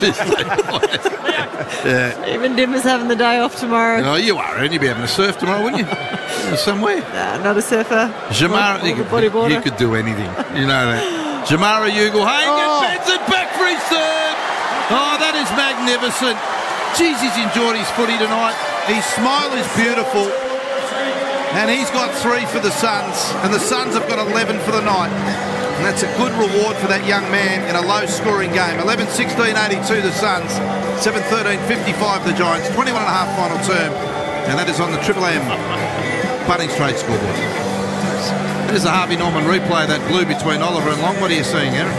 Yeah. Even Dimmer's having the day off tomorrow. Oh, you are, and you'll be having a surf tomorrow, wouldn't you? Somewhere. Not a surfer. Jamara, you could do anything. You know that. Jamara Ugle-Hagan bends it back for his third. Oh, that is magnificent. Jeez, he's enjoyed his footy tonight. His smile is beautiful. And he's got 3 for the Suns. And the Suns have got 11 for the night. And that's a good reward for that young man in a low-scoring game. 11-16-82 the Suns. 7-13-55 the Giants. 21 and a half final term. And that is on the Triple M Bunnings Trade scoreboard. There's a Harvey Norman replay of that blue between Oliver and Long. What are you seeing, Aaron?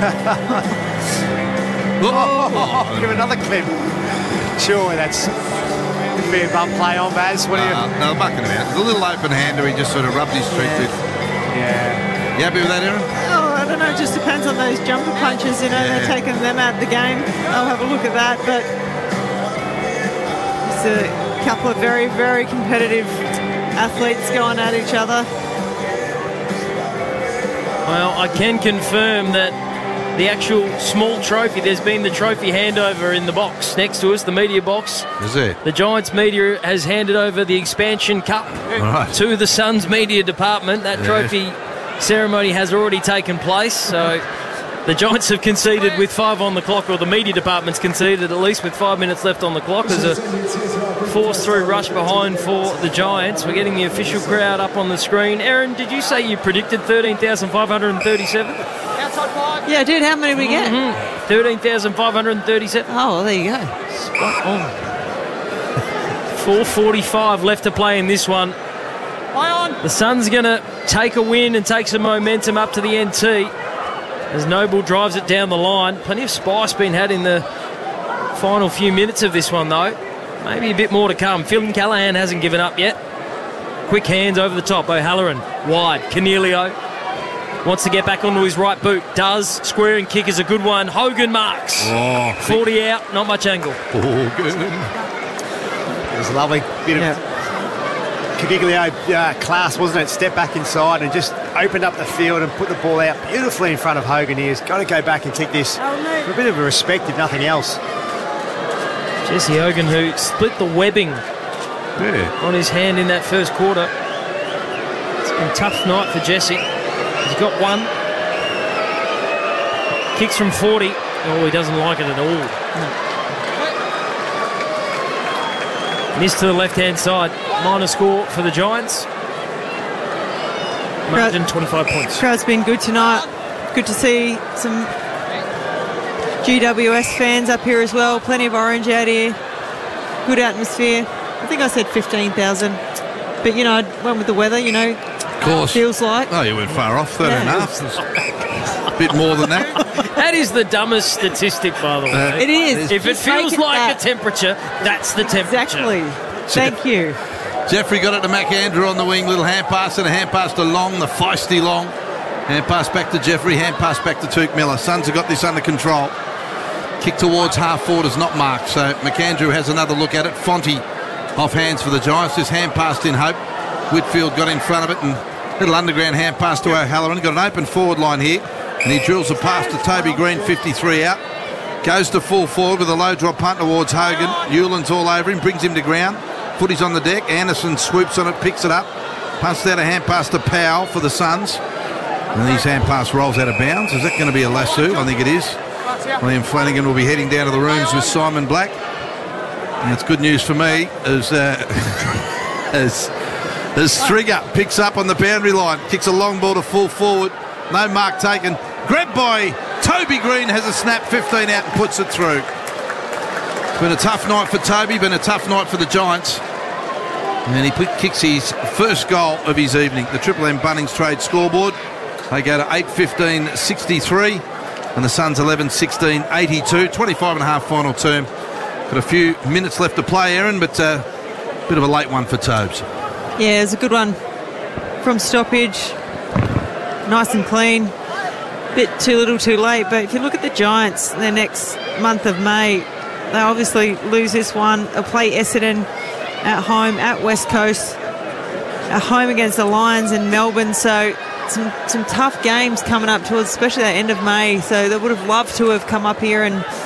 Give another clip. Sure, that's a fair bum play on, Baz. What are you... No, bucking him out. There's a little open hander he just sort of rubbed his cheek with. Yeah. You happy with that, Aaron? Oh, I don't know. It just depends on those jumper punches. You know, they're taking them out of the game. I'll have a look at that. But it's a couple of very, very competitive athletes going at each other. Well, I can confirm that the actual small trophy, there's been the trophy handover in the box next to us, the media box. Is there? The Giants media has handed over the Expansion Cup to the Suns media department. That trophy ceremony has already taken place, so the Giants have conceded with 5 on the clock, or the media department's conceded at least with 5 minutes left on the clock. There's a forced through rush behind for the Giants. We're getting the official crowd up on the screen. Aaron, did you say you predicted 13,537? Yeah, I did. How many did we get? 13,537. Oh, well, there you go. Spot on. 4:45 left to play in this one. The Suns going to take a win and take some momentum up to the NT as Noble drives it down the line. Plenty of spice being had in the final few minutes of this one, though. Maybe a bit more to come. Phil Callahan hasn't given up yet. Quick hands over the top. O'Halloran wide. Cornelio wants to get back onto his right boot. Does. Square and kick is a good one. Hogan marks. 40 out. Not much angle. Good. It was a lovely bit of Caniglio class, wasn't it? Step back inside and just opened up the field and put the ball out beautifully in front of Hogan. He has got to go back and kick this for a bit of a respect, if nothing else. Jesse Hogan, who split the webbing on his hand in that first quarter. It's been a tough night for Jesse. He's got one. Kicks from 40. Oh, he doesn't like it at all. Missed to the left-hand side. Minor score for the Giants. Margin 25 points. Crowd's been good tonight. Good to see some GWS fans up here as well. Plenty of orange out here. Good atmosphere. I think I said 15,000. But, you know, I went with the weather, you know. Of course. Feels like. Oh, you went far off. 13 and a half. A bit more than that. That is the dumbest statistic, by the way. It is. If it feels like a temperature, that's the temperature. Exactly. Thank you. Jeffrey got it to McAndrew on the wing. Little hand pass and a hand pass to Long, the feisty Long. Hand pass back to Jeffrey. Hand pass back to Touk Miller. Suns have got this under control. Kick towards half forward is not marked, so McAndrew has another look at it. Fonte off hands for the Giants. Just hand passed in hope. Whitfield got in front of it and little underground hand pass to O'Halloran. Got an open forward line here and he drills a pass to Toby Green, 53 out. Goes to full forward with a low drop punt towards Hogan. Hewlin's all over him, brings him to ground. Footy's on the deck. Anderson swoops on it, picks it up. Punts out a hand pass to Powell for the Suns. And his hand pass rolls out of bounds. Is that going to be a lasso? I think it is. Liam Flanagan will be heading down to the rooms with Simon Black. And it's good news for me as Strigger picks up on the boundary line. Kicks a long ball to full forward. No mark taken. Grabbed by Toby Green, has a snap, 15 out and puts it through. It's been a tough night for Toby, been a tough night for the Giants. And he kicks his first goal of his evening. The Triple M Bunnings Trade scoreboard. They go to 8-15-63 and the Suns 11-16-82. 25 and a half final term. Got a few minutes left to play, Aaron, but a bit of a late one for Tobes. Yeah, it's a good one from stoppage. Nice and clean. Bit too little too late, but if you look at the Giants, their next month of May, they obviously lose this one. They'll play Essendon at home, at West Coast, at home against the Lions in Melbourne. So some tough games coming up towards, especially the end of May. So they would have loved to have come up here and